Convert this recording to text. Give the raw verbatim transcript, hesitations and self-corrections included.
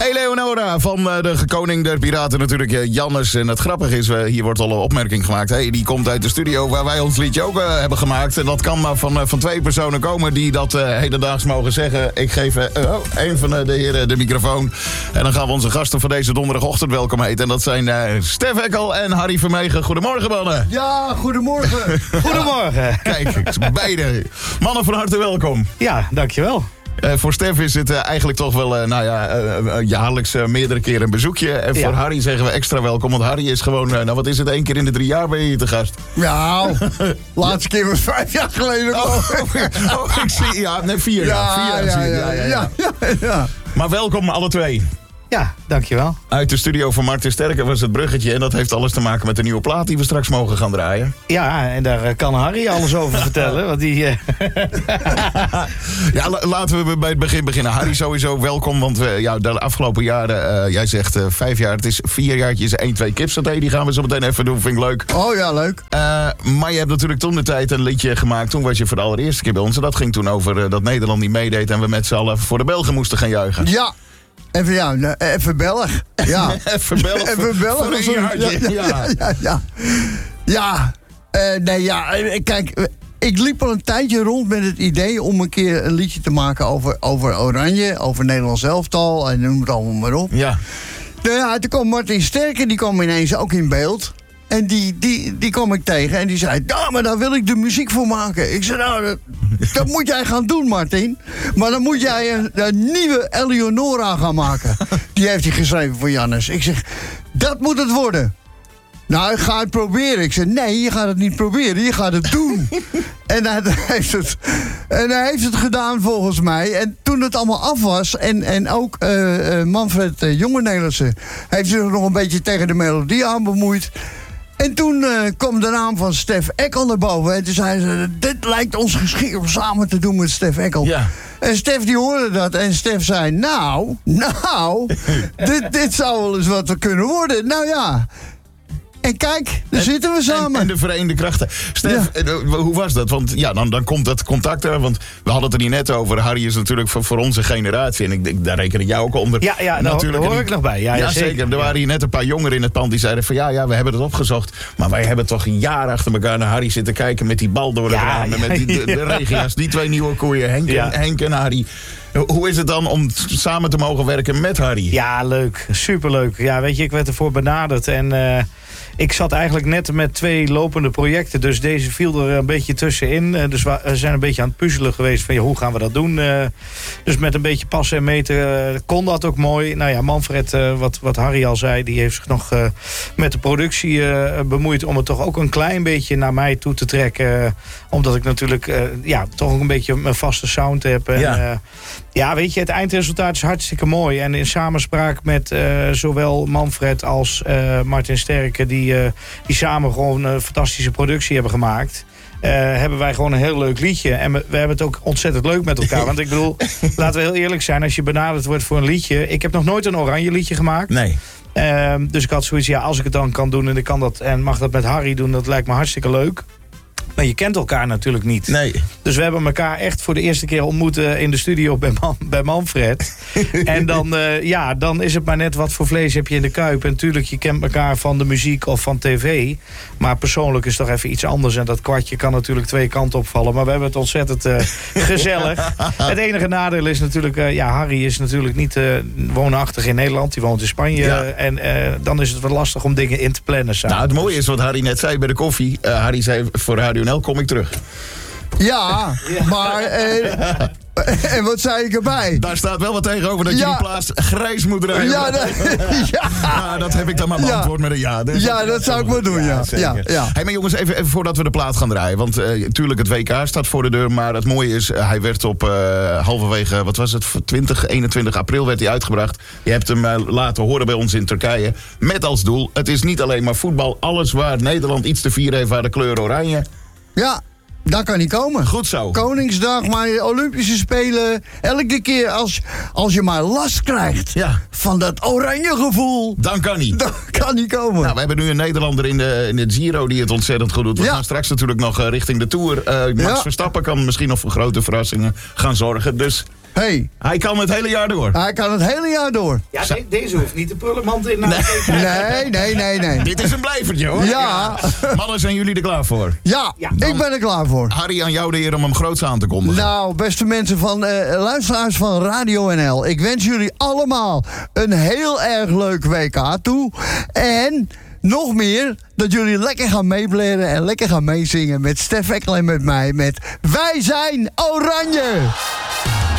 Eleonora van uh, de koning der piraten natuurlijk, uh, Jannes. En het grappige is, uh, hier wordt al een opmerking gemaakt. Hey, die komt uit de studio waar wij ons liedje ook uh, hebben gemaakt. En dat kan maar van, uh, van twee personen komen die dat uh, hedendaags mogen zeggen. Ik geef uh, oh, een van uh, de heren de microfoon. En dan gaan we onze gasten voor deze donderdagochtend welkom heten. En dat zijn uh, Stef Eckel en Harry Vermegen. Goedemorgen, mannen. Ja, goedemorgen. Goedemorgen. Kijk, beide. Mannen, van harte welkom. Ja, dankjewel. Uh, voor Stef is het uh, eigenlijk toch wel uh, nou ja, uh, uh, jaarlijks uh, meerdere keren een bezoekje. En voor ja. Harry zeggen we extra welkom. Want Harry is gewoon, uh, nou wat is het, één keer in de drie jaar ben je hier te gast. Ja, laatste keer was vijf jaar geleden. Oh, oh, oh, ik zie, ja, nee, vier ja, jaar. Vier jaar ja, zie ik. ja, ja, ja, ja, ja. Maar welkom alle twee. Ja, dankjewel. Uit de studio van Martin Sterker was het bruggetje. En dat heeft alles te maken met de nieuwe plaat die we straks mogen gaan draaien. Ja, en daar kan Harry alles over vertellen. Want die, uh... ja, la- laten we bij het begin beginnen. Harry, sowieso welkom. Want uh, ja, de afgelopen jaren, uh, jij zegt uh, vijf jaar. Het is vier jaartjes, één, twee kipsaté. Die gaan we zo meteen even doen, vind ik leuk. Oh ja, leuk. Uh, maar je hebt natuurlijk toen de tijd een liedje gemaakt. Toen was je voor de allereerste keer bij ons. En dat ging toen over uh, dat Nederland niet meedeed. En we met z'n allen voor de Belgen moesten gaan juichen. Ja. Even, ja, even Belg. Ja. even Belg. Even Belg. Voor een jaartje. Ja. Ja, ja, ja. ja. Uh, nee, ja. Kijk, ik liep al een tijdje rond met het idee om een keer een liedje te maken over, over Oranje, over Nederlands elftal en noem het allemaal maar op. Ja. Nou ja, toen kwam Martin Sterker, die kwam ineens ook in beeld. En die, die, die kwam ik tegen en die zei, ja, maar daar wil ik de muziek voor maken. Ik zei, nou, dat, dat moet jij gaan doen, Martin. Maar dan moet jij een, een nieuwe Eleonora gaan maken. Die heeft hij geschreven voor Jannes. Ik zeg, dat moet het worden. Nou, ik ga het proberen. Ik zeg, nee, je gaat het niet proberen, je gaat het doen. en, hij heeft het, en hij heeft het gedaan volgens mij. En toen het allemaal af was, en, en ook uh, uh, Manfred uh, Jonge-Nelissen heeft zich nog een beetje tegen de melodie aan bemoeid. En toen uh, kwam de naam van Stef Eckel naar boven. En toen zei ze, dit lijkt ons geschikt om samen te doen met Stef Eckel. Ja. En Stef die hoorde dat. En Stef zei, nou, nou, dit, dit zou wel eens wat kunnen worden. Nou ja. En kijk, daar en, zitten we samen. En, en de verenigde krachten. Stef, ja. uh, hoe was dat? Want ja, dan, dan komt dat contact er. Want we hadden het er niet net over. Harry is natuurlijk voor, voor onze generatie. En ik, ik, daar reken ik jou ook onder. Ja, ja natuurlijk, daar hoor ik nog bij. Ja, ja, ja zeker. zeker. Er waren hier net een paar jongeren in het pand die zeiden van ja, ja, we hebben het opgezocht. Maar wij hebben toch een jaar achter elkaar naar Harry zitten kijken met die bal door het ja, raam. Ja, met die, de, de regia's, die twee nieuwe koeien, Henk, ja. en, Henk en Harry. Hoe is het dan om samen te mogen werken met Harry? Ja, leuk. Superleuk. Ja, weet je, ik werd ervoor benaderd en uh, ik zat eigenlijk net met twee lopende projecten. Dus deze viel er een beetje tussenin. Uh, dus we zijn een beetje aan het puzzelen geweest van ja, hoe gaan we dat doen? Uh, dus met een beetje passen en meten uh, kon dat ook mooi. Nou ja, Manfred, uh, wat, wat Harry al zei, die heeft zich nog uh, met de productie uh, bemoeid om het toch ook een klein beetje naar mij toe te trekken. Uh, omdat ik natuurlijk uh, ja, toch ook een beetje een vaste sound heb. En, ja. Uh, Ja, weet je, het eindresultaat is hartstikke mooi. En in samenspraak met uh, zowel Manfred als uh, Martin Sterker... Die, uh, die samen gewoon een fantastische productie hebben gemaakt... Uh, hebben wij gewoon een heel leuk liedje. En we, we hebben het ook ontzettend leuk met elkaar. Want ik bedoel, laten we heel eerlijk zijn... als je benaderd wordt voor een liedje... Ik heb nog nooit een oranje liedje gemaakt. Nee. Uh, dus ik had zoiets, ja, als ik het dan kan doen... en ik kan dat en mag dat met Harry doen... dat lijkt me hartstikke leuk. Maar je kent elkaar natuurlijk niet. Nee. Dus we hebben elkaar echt voor de eerste keer ontmoet uh, in de studio bij, Man, bij Manfred. En dan, uh, ja, dan is het maar net wat voor vlees heb je in de kuip. En natuurlijk, je kent elkaar van de muziek of van tv. Maar persoonlijk is het toch even iets anders. En dat kwartje kan natuurlijk twee kanten opvallen. Maar we hebben het ontzettend uh, gezellig. Het enige nadeel is natuurlijk... Uh, ja, Harry is natuurlijk niet uh, woonachtig in Nederland. Die woont in Spanje. Ja. En uh, dan is het wel lastig om dingen in te plannen samen. Nou, het mooie is wat Harry net zei bij de koffie. Uh, Harry zei voor Radio N L kom ik terug. Ja, ja. maar... Eh, en wat zei ik erbij? Daar staat wel wat tegenover dat ja. je die plaats grijs moet rijden. Ja, dat, ja. ja, dat heb ik dan maar beantwoord ja. met een ja. Dus ja, dat zou ik wel doen, ja. ja, ja, ja. Hey, maar jongens, even, even voordat we de plaat gaan draaien. Want uh, tuurlijk, het W K staat voor de deur. Maar het mooie is, uh, hij werd op uh, halverwege, wat was het, twintig, eenentwintig april werd hij uitgebracht. Je hebt hem uh, laten horen bij ons in Turkije. Met als doel, het is niet alleen maar voetbal. Alles waar Nederland iets te vieren heeft, waar de kleur oranje. Ja. Daar kan hij komen. Goed zo. Koningsdag, maar Olympische Spelen. Elke keer als, als je maar last krijgt ja. van dat oranje gevoel. Dan kan hij. Dan kan hij komen. Nou, we hebben nu een Nederlander in de, in de Giro die het ontzettend goed doet. We ja. gaan straks natuurlijk nog uh, richting de Tour. Uh, Max ja. Verstappen kan misschien nog voor grote verrassingen gaan zorgen. Dus Hey, Hij kan het hele jaar door. hij kan het hele jaar door. Ja, de- deze hoeft niet de prullenmand in. Nou, Nee, nee, nee, nee. Dit is een blijvertje, hoor. Ja. Mannen, zijn jullie er klaar voor? Ja, Ja, ik ben er klaar voor. Harry, aan jou de eer om hem groots aan te kondigen. Nou, beste mensen van eh, luisteraars van Radio N L. Ik wens jullie allemaal een heel erg leuk W K toe. En nog meer, dat jullie lekker gaan meebleren en lekker gaan meezingen met Stef Ekkel en met mij. Met Wij zijn Oranje!